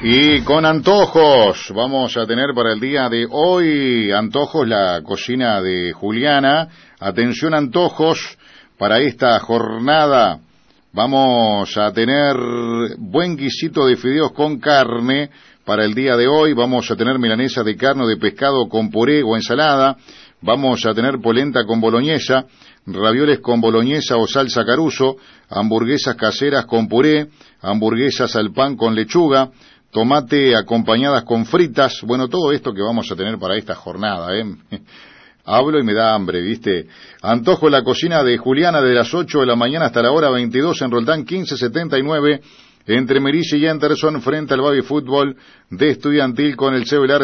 Y con antojos, vamos a tener para el día de hoy, antojos, la cocina de Juliana. Atención, antojos, para esta jornada vamos a tener buen guisito de fideos con carne. Para el día de hoy vamos a tener milanesa de carne o de pescado con puré o ensalada. Vamos a tener polenta con boloñesa, ravioles con boloñesa o salsa Caruso, hamburguesas caseras con puré, hamburguesas al pan con lechuga, tomate acompañadas con fritas. Bueno, todo esto que vamos a tener para esta jornada, Hablo y me da hambre, ¿viste? Antojo en la cocina de Juliana de las 8 de la mañana hasta la hora 22 en Roldán 1579, entre Merici y Anderson, frente al Baby Fútbol de Estudiantil, con el celular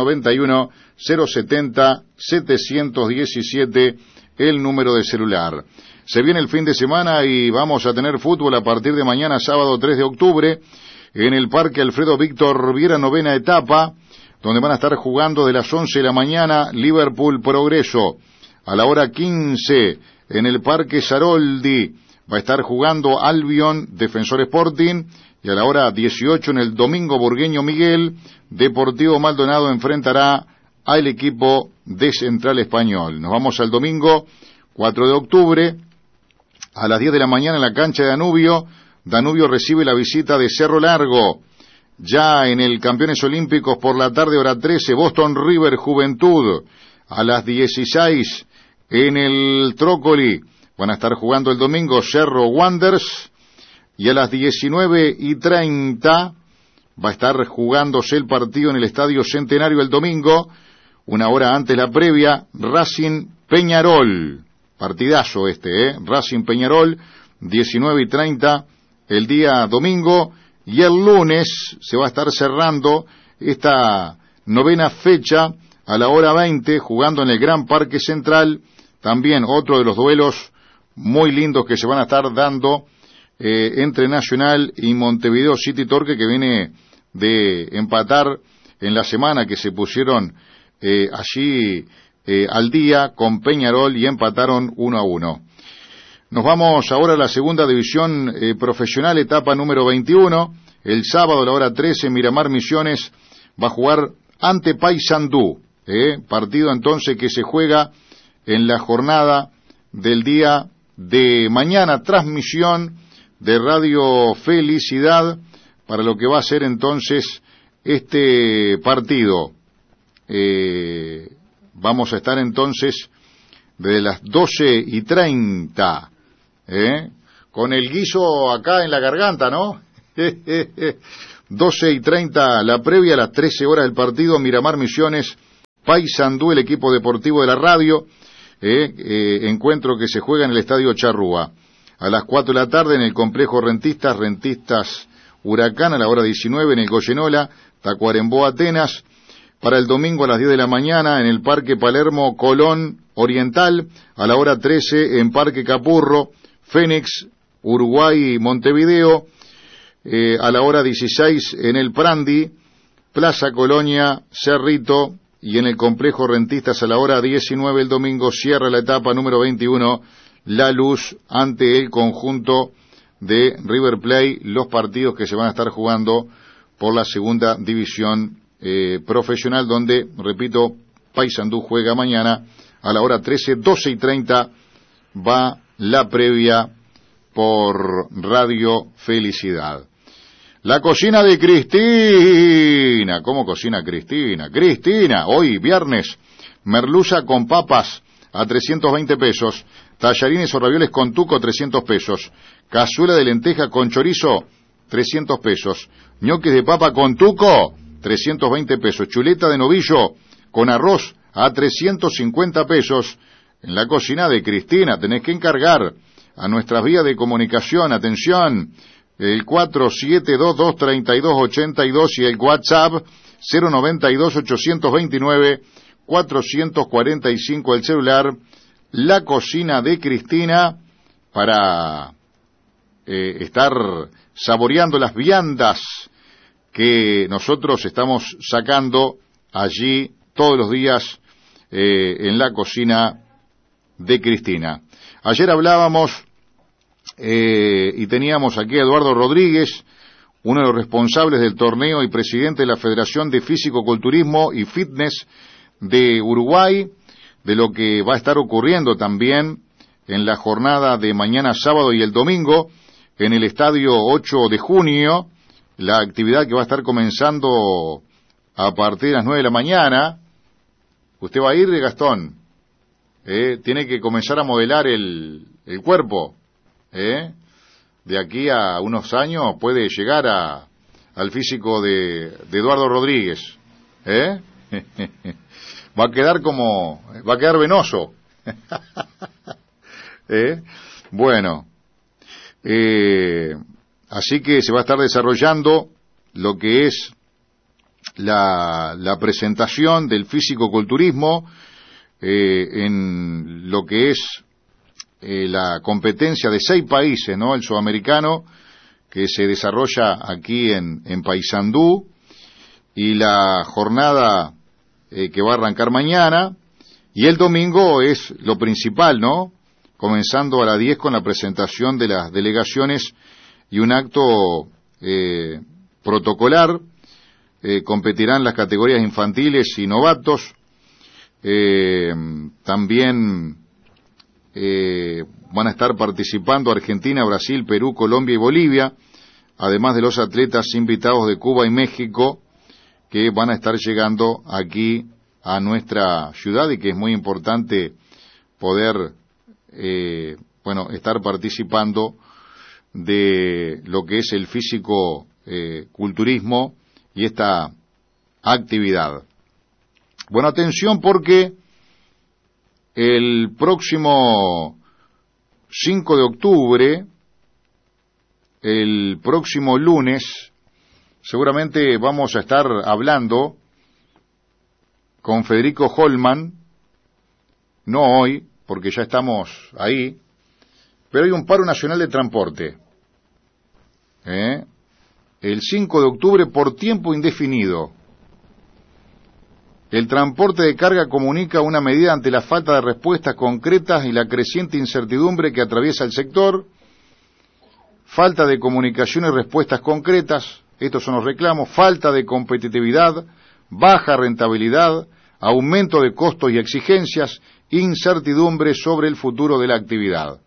091-070-717, el número de celular. Se viene el fin de semana y vamos a tener fútbol a partir de mañana, sábado 3 de octubre, en el Parque Alfredo Víctor Viera, novena etapa, donde van a estar jugando de las 11 de la mañana Liverpool Progreso. A la hora 15, en el Parque Saroldi, va a estar jugando Albion Defensor Sporting, y a la hora 18 en el Domingo Burgueño Miguel, Deportivo Maldonado enfrentará al equipo de Central Español. Nos vamos al domingo 4 de octubre, a las 10 de la mañana en la cancha de Danubio. Danubio recibe la visita de Cerro Largo. Ya en el Campeones Olímpicos por la tarde, hora 13, Boston River Juventud. A las 16 en el Trócoli van a estar jugando el domingo Cerro Wanderers, y a las 19:30 va a estar jugándose el partido en el Estadio Centenario el domingo, una hora antes la previa, Racing Peñarol. Partidazo Racing Peñarol, 19:30 el día domingo, y el lunes se va a estar cerrando esta novena fecha a la hora 20, jugando en el Gran Parque Central, también otro de los duelos muy lindos que se van a estar dando entre Nacional y Montevideo City Torque, que viene de empatar en la semana, que se pusieron allí al día con Peñarol y empataron 1-1. Nos vamos ahora a la segunda división profesional, etapa número 21. El sábado a la hora 13, Miramar Misiones va a jugar ante Paysandú. Partido entonces que se juega en la jornada del día de mañana. Transmisión de Radio Felicidad para lo que va a ser entonces este partido. Vamos a estar entonces desde las 12:30. Con el guiso acá en la garganta, ¿no? 12:30 la previa, a las 13 horas del partido, Miramar Misiones, Paysandú, el equipo deportivo de la radio, encuentro que se juega en el Estadio Charrúa. A las 4 de la tarde en el complejo Rentistas Huracán, a la hora 19 en el Goyenola, Tacuarembó Atenas. Para el domingo a las 10 de la mañana en el Parque Palermo Colón Oriental, a la hora 13 en Parque Capurro, Fénix, Uruguay, Montevideo, a la hora 16 en el Prandi, Plaza Colonia, Cerrito, y en el complejo Rentistas a la hora 19 el domingo cierra la etapa número 21, La Luz, ante el conjunto de River Plate, los partidos que se van a estar jugando por la segunda división profesional, donde, repito, Paysandú juega mañana a la hora 13, 12:30 va la previa por Radio Felicidad. La cocina de Cristina. ¿Cómo cocina Cristina? Cristina, hoy viernes, merluza con papas a 320 pesos, tallarines o ravioles con tuco 300 pesos, cazuela de lenteja con chorizo 300 pesos, ñoquis de papa con tuco 320 pesos, chuleta de novillo con arroz a 350 pesos. En la cocina de Cristina tenés que encargar a nuestras vías de comunicación. Atención, el 47223282 y el WhatsApp 092-829-445, el celular. La cocina de Cristina, para estar saboreando las viandas que nosotros estamos sacando allí todos los días en la cocina de Cristina. Ayer hablábamos y teníamos aquí a Eduardo Rodríguez, uno de los responsables del torneo y presidente de la Federación de Físico-Culturismo y Fitness de Uruguay, de lo que va a estar ocurriendo también en la jornada de mañana sábado y el domingo en el estadio 8 de junio, la actividad que va a estar comenzando a partir de las 9 de la mañana. ¿Usted va a ir, Gastón? Tiene que comenzar a modelar el cuerpo. De aquí a unos años puede llegar al físico de Eduardo Rodríguez. Va a quedar venoso. Bueno, así que se va a estar desarrollando lo que es la presentación del físico-culturismo en lo que es la competencia de 6 países, ¿no? El sudamericano, que se desarrolla aquí en Paysandú, y la jornada que va a arrancar mañana, y el domingo es lo principal, ¿no? Comenzando a las 10 con la presentación de las delegaciones y un acto protocolar. Competirán las categorías infantiles y novatos. También van a estar participando Argentina, Brasil, Perú, Colombia y Bolivia, además de los atletas invitados de Cuba y México, que van a estar llegando aquí a nuestra ciudad, y que es muy importante poder estar participando de lo que es el físico culturismo y esta actividad. Bueno, atención, porque el próximo 5 de octubre, el próximo lunes, seguramente vamos a estar hablando con Federico Holman, no hoy, porque ya estamos ahí, pero hay un paro nacional de transporte. El 5 de octubre por tiempo indefinido. El transporte de carga comunica una medida ante la falta de respuestas concretas y la creciente incertidumbre que atraviesa el sector. Falta de comunicación y respuestas concretas, estos son los reclamos. Falta de competitividad, baja rentabilidad, aumento de costos y exigencias, incertidumbre sobre el futuro de la actividad.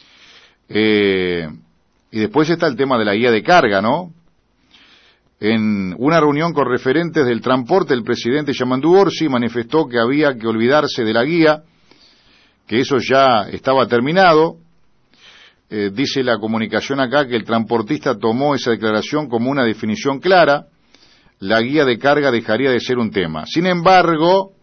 Y después está el tema de la guía de carga, ¿no? En una reunión con referentes del transporte, el presidente Yamandu Orsi manifestó que había que olvidarse de la guía, que eso ya estaba terminado. Dice la comunicación acá que el transportista tomó esa declaración como una definición clara. La guía de carga dejaría de ser un tema. Sin embargo,